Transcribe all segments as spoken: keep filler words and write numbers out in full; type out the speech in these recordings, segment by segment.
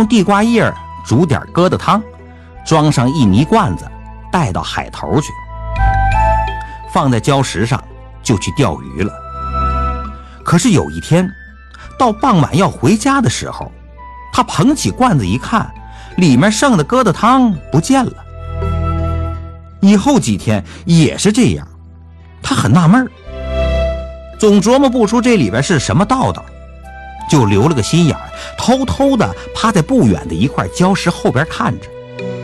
用地瓜叶煮点疙瘩汤，装上一泥罐子，带到海头去，放在礁石上就去钓鱼了。可是有一天到傍晚要回家的时候，他捧起罐子一看，里面剩的疙瘩汤不见了。以后几天也是这样，他很纳闷，总琢磨不出这里边是什么道道，就留了个心眼，偷偷的趴在不远的一块礁石后边看着。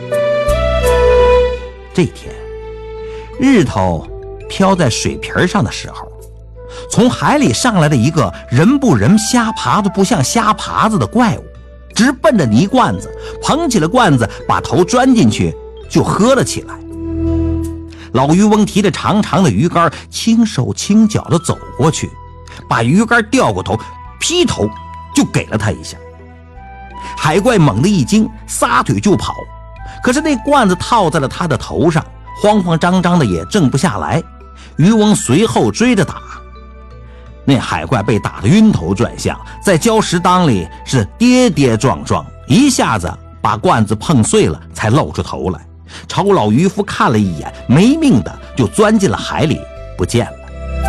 这天日头飘在水皮上的时候，从海里上来的一个人不人虾爬子不像虾爬子的怪物，直奔着泥罐子，捧起了罐子，把头钻进去就喝了起来。老渔翁提着长长的鱼竿，轻手轻脚地走过去，把鱼竿掉过头，劈头就给了他一下。海怪猛地一惊，撒腿就跑，可是那罐子套在了他的头上，慌慌张张的也挣不下来。渔翁随后追着打，那海怪被打得晕头转向，在礁石当里是跌跌撞撞，一下子把罐子碰碎了，才露出头来，朝老渔夫看了一眼，没命的就钻进了海里不见了。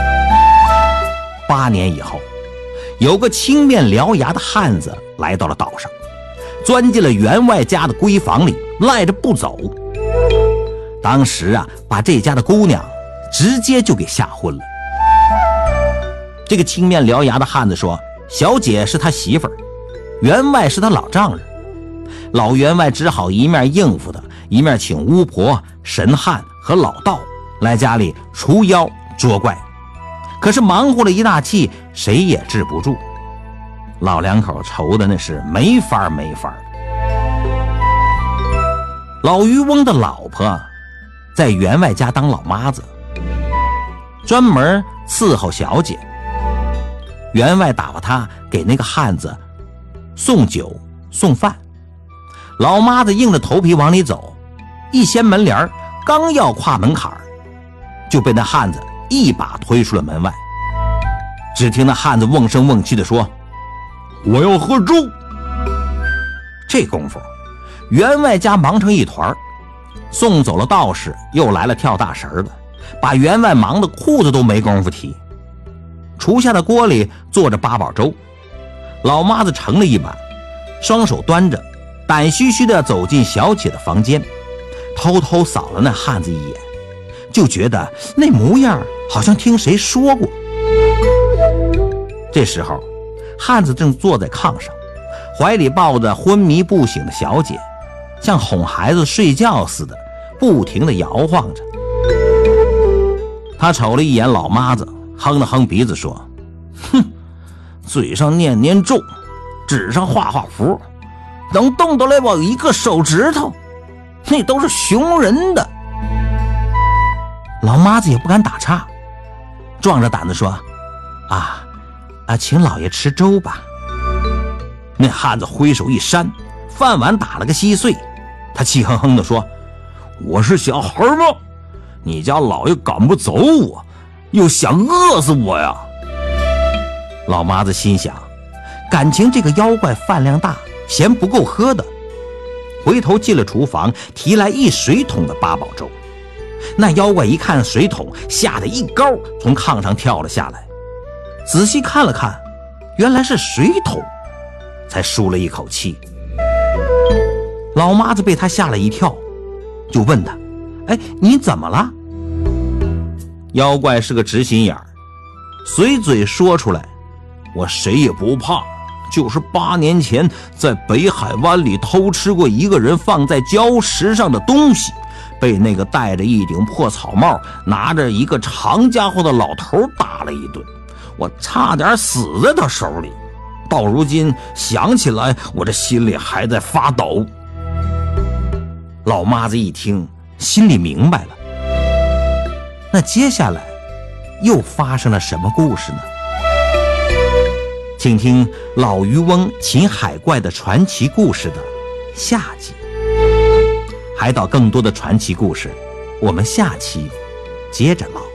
八年以后，有个青面獠牙的汉子来到了岛上，钻进了员外家的闺房里，赖着不走。当时啊，把这家的姑娘直接就给吓昏了。这个青面獠牙的汉子说，小姐是他媳妇儿，员外是他老丈人。老员外只好一面应付他，一面请巫婆、神汉和老道来家里除妖捉怪。可是忙活了一大气，谁也治不住。老两口愁的那是没法没法。老渔翁的老婆在员外家当老妈子，专门伺候小姐。员外打发他给那个汉子送酒送饭，老妈子硬着头皮往里走，一掀门帘，刚要跨门槛，就被那汉子一把推出了门外。只听那汉子瓮声瓮气地说，我要喝粥。这功夫员外家忙成一团，送走了道士，又来了跳大神的，把员外忙得裤子都没工夫提。厨下的锅里做着八宝粥，老妈子盛了一碗，双手端着，胆虚虚地走进小姐的房间，偷偷扫了那汉子一眼，就觉得那模样好像听谁说过。这时候汉子正坐在炕上，怀里抱着昏迷不醒的小姐，像哄孩子睡觉似的不停地摇晃着。他瞅了一眼老妈子，哼了哼鼻子说，哼，嘴上念念咒，纸上画画符，能动得来我一个手指头，那都是熊人的。老妈子也不敢打岔，壮着胆子说，啊啊，请老爷吃粥吧。那汉子挥手一扇，饭碗打了个稀碎。他气哼哼地说，我是小孩吗？你家老爷赶不走我，又想饿死我呀。老妈子心想，感情这个妖怪饭量大，嫌不够喝的，回头进了厨房，提来一水桶的八宝粥。那妖怪一看水桶，吓得一高从炕上跳了下来，仔细看了看，原来是水桶，才舒了一口气。老妈子被他吓了一跳，就问他，哎，你怎么了？妖怪是个直心眼儿，随嘴说出来，我谁也不怕，就是八年前在北海湾里偷吃过一个人放在礁石上的东西，被那个戴着一顶破草帽拿着一个长家伙的老头打了一顿，我差点死在他手里，到如今想起来我这心里还在发抖。老妈子一听，心里明白了，那接下来又发生了什么故事呢？请听老渔翁擒海怪的传奇故事的下集。海岛更多的传奇故事，我们下期接着唠。